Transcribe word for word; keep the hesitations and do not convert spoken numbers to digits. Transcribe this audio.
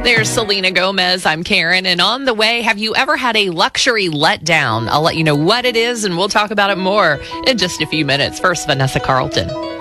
There's Selena Gomez. I'm Karen. And on the way, have you ever had a luxury letdown? I'll let you know what it is, and we'll talk about it more in just a few minutes. First, Vanessa Carlton.